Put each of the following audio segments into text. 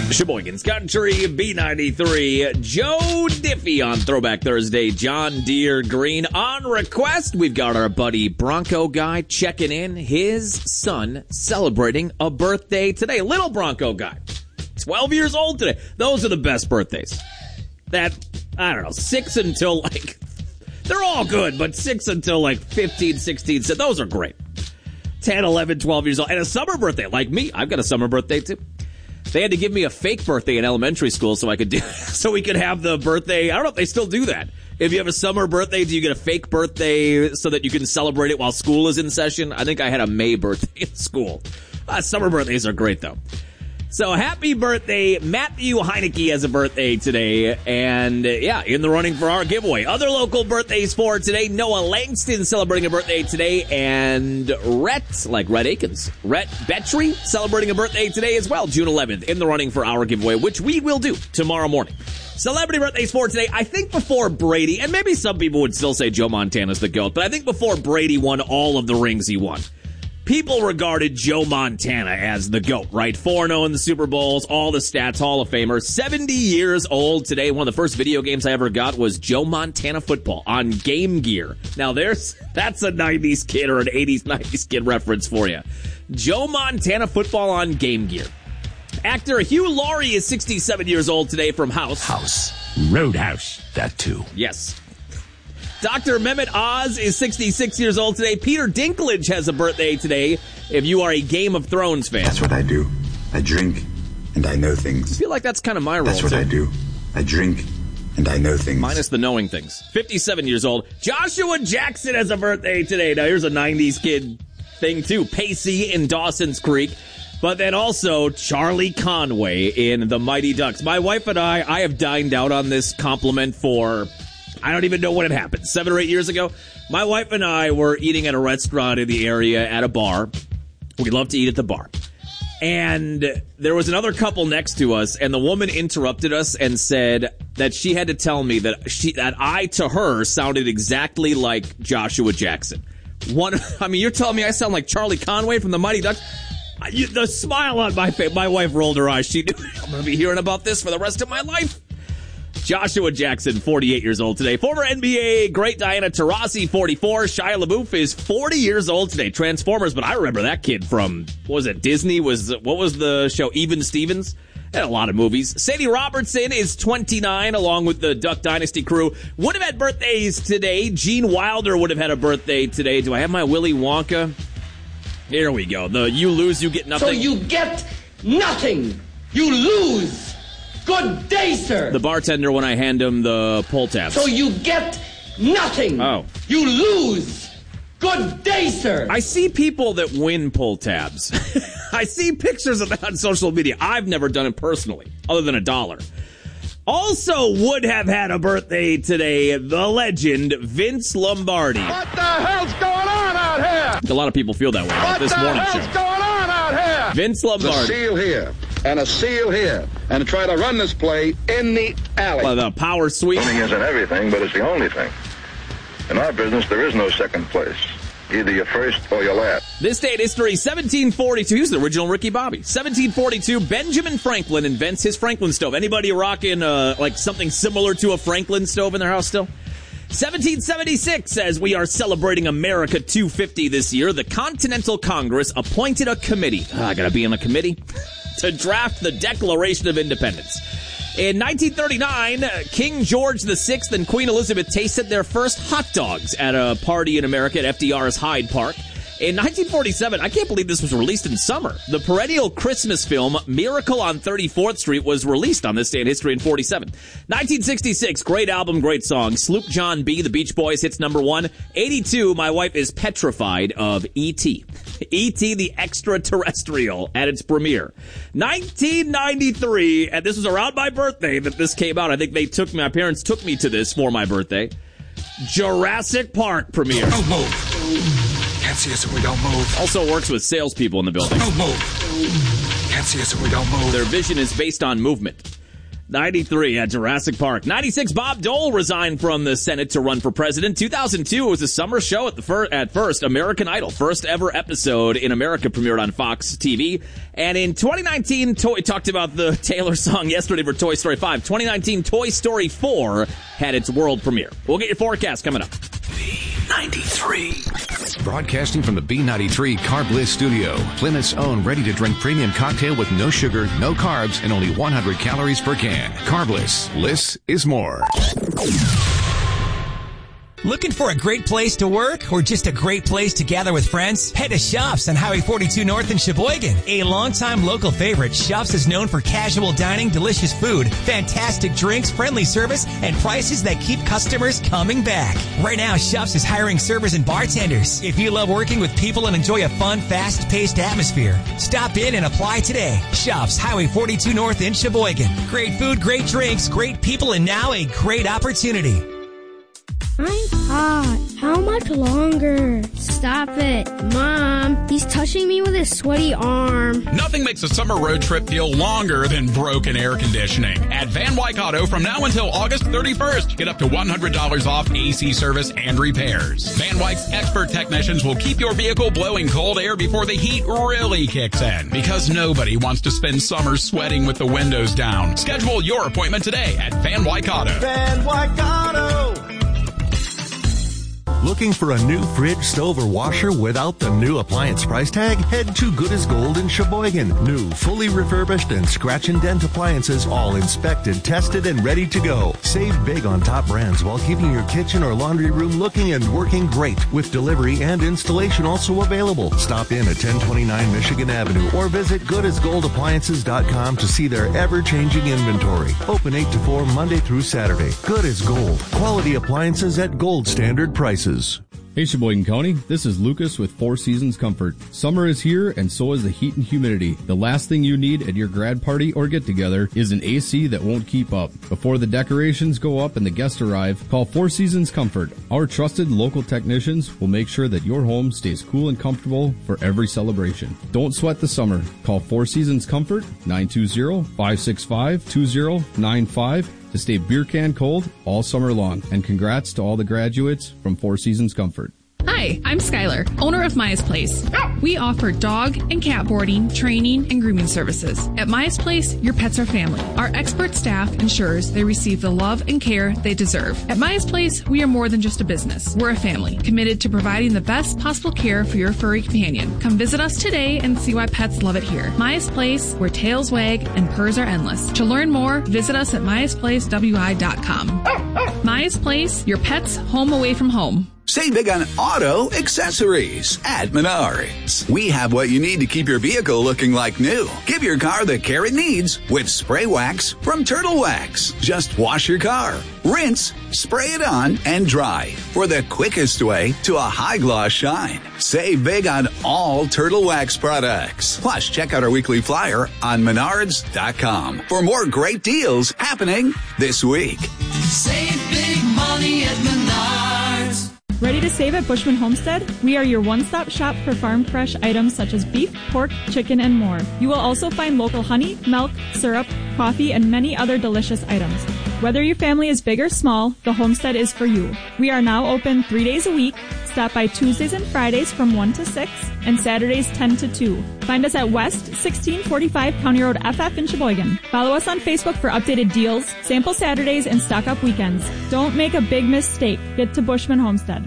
Sheboygan's Country, B93, Joe Diffie on Throwback Thursday, John Deere Green. On request, we've got our buddy Bronco Guy checking in. His son celebrating a birthday today. Little Bronco Guy, 12 years old today. Those are the best birthdays. That, I don't know, 6 until they're all good, but 6 until 15, 16, so those are great. 10, 11, 12 years old. And a summer birthday, like me. I've got a summer birthday, too. They had to give me a fake birthday in elementary school so we could have the birthday. I don't know if they still do that. If you have a summer birthday, do you get a fake birthday so that you can celebrate it while school is in session? I think I had a May birthday in school. Summer birthdays are great, though. So happy birthday. Matthew Heineke has a birthday today. And, in the running for our giveaway. Other local birthdays for today. Noah Langston celebrating a birthday today. And Rhett, like Rhett Akins. Rhett Betry celebrating a birthday today as well. June 11th in the running for our giveaway, which we will do tomorrow morning. Celebrity birthdays for today. I think before Brady, and maybe some people would still say Joe Montana's the GOAT, but I think before Brady won all of the rings he won, people regarded Joe Montana as the GOAT, right? 4-0 in the Super Bowls, all the stats, Hall of Famer. 70 years old today. One of the first video games I ever got was Joe Montana Football on Game Gear. Now, that's a 90s kid or an 80s, 90s kid reference for you. Joe Montana Football on Game Gear. Actor Hugh Laurie is 67 years old today from House. Roadhouse, that too. Yes. Dr. Mehmet Oz is 66 years old today. Peter Dinklage has a birthday today, if you are a Game of Thrones fan. That's what I do. I drink, and I know things. I feel like that's kind of my role, That's what I do. I drink, and I know things. Minus the knowing things. 57 years old. Joshua Jackson has a birthday today. Now, here's a 90s kid thing, too. Pacey in Dawson's Creek. But then also Charlie Conway in The Mighty Ducks. My wife and I have dined out on this compliment for, I don't even know when it happened, 7 or 8 years ago. My wife and I were eating at a restaurant in the area at a bar. We love to eat at the bar. And there was another couple next to us, and the woman interrupted us and said that she had to tell me that I, to her, sounded exactly like Joshua Jackson. You're telling me I sound like Charlie Conway from The Mighty Ducks? The smile on my face, my wife rolled her eyes. She knew I'm going to be hearing about this for the rest of my life. Joshua Jackson, 48 years old today. Former NBA great Diana Taurasi, 44. Shia LaBeouf is 40 years old today. Transformers, but I remember that kid from, what was it, Disney? What was the show? Even Stevens? And a lot of movies. Sadie Robertson is 29, along with the Duck Dynasty crew. Would have had birthdays today. Gene Wilder would have had a birthday today. Do I have my Willy Wonka? Here we go. The you lose, you get nothing. So you get nothing. You lose. Good day, sir. The bartender when I hand him the pull tabs. So you get nothing. Oh. You lose. Good day, sir. I see people that win pull tabs. I see pictures of that on social media. I've never done it personally, other than $1. Also would have had a birthday today, the legend Vince Lombardi. What the hell's going on out here? A lot of people feel that way about this morning show. What the hell's going on out here? Vince Lombardi. A seal here and a seal here, and try to run this play in the alley. The power sweep. Winning isn't everything, but it's the only thing. In our business, there is no second place. Either you're first or you're last. This day in history, 1742. He's the original Ricky Bobby. 1742, Benjamin Franklin invents his Franklin stove. Anybody rocking something similar to a Franklin stove in their house still? 1776, as we are celebrating America 250 this year, the Continental Congress appointed a committee. I gotta be in a committee to draft the Declaration of Independence. In 1939, King George VI and Queen Elizabeth tasted their first hot dogs at a party in America at FDR's Hyde Park. In 1947, I can't believe this was released in summer. The perennial Christmas film Miracle on 34th Street was released on this day in history in 47. 1966, great album, great song. Sloop John B., The Beach Boys hits #1. 82, my wife is petrified of E.T. E.T. the Extraterrestrial at its premiere. 1993, and this was around my birthday that this came out. I think my parents took me to this for my birthday. Jurassic Park premiere. Don't move. Can't see us if we don't move. Also works with salespeople in the building. Don't move. Can't see us if we don't move. Their vision is based on movement. 93 at Jurassic Park. 96, Bob Dole resigned from the Senate to run for president. 2002 was a summer show at first, American Idol. First ever episode in America premiered on Fox TV. And in 2019, talked about the Taylor song yesterday for Toy Story 5. 2019, Toy Story 4 had its world premiere. We'll get your forecast coming up. B93. Broadcasting from the B93 Carb Bliss studio. Plymouth's own ready-to-drink premium cocktail with no sugar, no carbs, and only 100 calories per can. Carb Bliss. Bliss is more. Looking for a great place to work or just a great place to gather with friends? Head to Shops on Highway 42 North in Sheboygan. A longtime local favorite, Shops is known for casual dining, delicious food, fantastic drinks, friendly service, and prices that keep customers coming back. Right now, Shops is hiring servers and bartenders. If you love working with people and enjoy a fun, fast-paced atmosphere, stop in and apply today. Shops, Highway 42 North in Sheboygan. Great food, great drinks, great people, and now a great opportunity. I'm hot. How much longer? Stop it. Mom, he's touching me with his sweaty arm. Nothing makes a summer road trip feel longer than broken air conditioning. At Van Wyck Auto from now until August 31st, get up to $100 off AC service and repairs. Van Wyck's expert technicians will keep your vehicle blowing cold air before the heat really kicks in, because nobody wants to spend summer sweating with the windows down. Schedule your appointment today at Van Wyck Auto. Van Wyck Auto. Looking for a new fridge, stove, or washer without the new appliance price tag? Head to Good as Gold in Sheboygan. New, fully refurbished, and scratch and dent appliances, all inspected, tested, and ready to go. Save big on top brands while keeping your kitchen or laundry room looking and working great, with delivery and installation also available. Stop in at 1029 Michigan Avenue or visit goodasgoldappliances.com to see their ever-changing inventory. Open 8 to 4 Monday through Saturday. Good as Gold. Quality appliances at gold standard prices. Hey Sheboygan County, this is Lucas with Four Seasons Comfort. Summer is here and so is the heat and humidity. The last thing you need at your grad party or get together is an AC that won't keep up. Before the decorations go up and the guests arrive, call Four Seasons Comfort. Our trusted local technicians will make sure that your home stays cool and comfortable for every celebration. Don't sweat the summer. Call Four Seasons Comfort 920-565-2095 to stay beer can cold all summer long. And congrats to all the graduates from Four Seasons Comfort. Hi, I'm Skylar, owner of Maya's Place. We offer dog and cat boarding, training, and grooming services. At Maya's Place, your pets are family. Our expert staff ensures they receive the love and care they deserve. At Maya's Place, we are more than just a business. We're a family, committed to providing the best possible care for your furry companion. Come visit us today and see why pets love it here. Maya's Place, where tails wag and purrs are endless. To learn more, visit us at mayasplacewi.com. Maya's Place, your pet's home away from home. Save big on auto accessories at Menards. We have what you need to keep your vehicle looking like new. Give your car the care it needs with spray wax from Turtle Wax. Just wash your car, rinse, spray it on, and dry for the quickest way to a high gloss shine. Save big on all Turtle Wax products. Plus, check out our weekly flyer on Menards.com for more great deals happening this week. Save big money at Menards. Ready to save at Bushman Homestead? We are your one-stop shop for farm fresh items such as beef, pork, chicken, and more. You will also find local honey, milk, syrup, coffee, and many other delicious items. Whether your family is big or small, the Homestead is for you. We are now open 3 days a week. Stop by Tuesdays and Fridays from 1 to 6 and Saturdays 10 to 2. Find us at West 1645 County Road FF in Sheboygan. Follow us on Facebook for updated deals, sample Saturdays, and stock up weekends. Don't make a big mistake. Get to Bushman Homestead.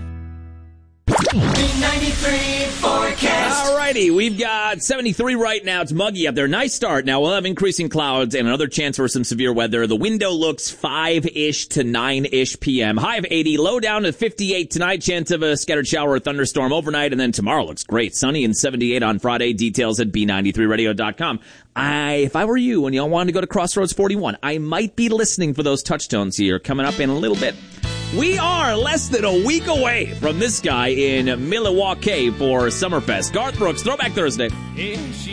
B93 forecast. Alrighty, we've got 73 right now. It's muggy up there. Nice start. Now we'll have increasing clouds and another chance for some severe weather. The window looks 5-ish to 9-ish p.m. High of 80, low down to 58 tonight. Chance of a scattered shower or thunderstorm overnight. And then tomorrow looks great. Sunny and 78 on Friday. Details at B93radio.com. If I were you and y'all wanted to go to Crossroads 41, I might be listening for those touchstones here coming up in a little bit. We are less than a week away from this guy in Milwaukee for Summerfest. Garth Brooks, Throwback Thursday.